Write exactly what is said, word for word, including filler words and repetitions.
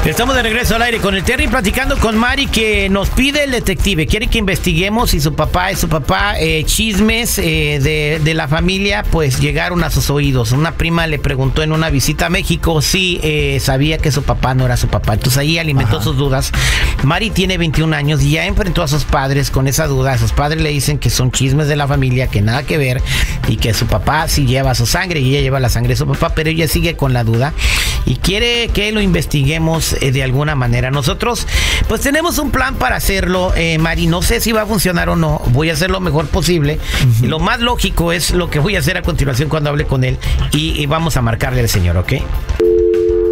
Estamos de regreso al aire con el Terry, platicando con Mari, que nos pide el detective. Quiere que investiguemos si su papá es su papá. Eh, chismes eh, de, de la familia pues llegaron a sus oídos. Una prima le preguntó en una visita a México si eh, sabía que su papá no era su papá. Entonces ahí alimentó Ajá. sus dudas. Mari tiene veintiún años y ya enfrentó a sus padres con esa duda. Sus padres le dicen que son chismes de la familia, que nada que ver, y que su papá sí lleva su sangre y ella lleva la sangre de su papá, pero ella sigue con la duda y quiere que lo investiguemos eh, de alguna manera. Nosotros pues tenemos un plan para hacerlo, eh, Mari. No sé si va a funcionar o no. Voy a hacer lo mejor posible. Uh-huh. Lo más lógico es lo que voy a hacer a continuación cuando hable con él y, y vamos a marcarle al señor, ¿ok?